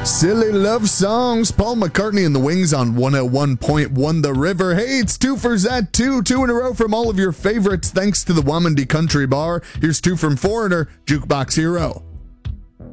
Silly love songs. Paul McCartney and the Wings on 101.1 The River. Hey, it's two for Zat, two in a row from all of your favorites, thanks to the Wamandi Country Bar. Here's two from Foreigner, Jukebox Hero.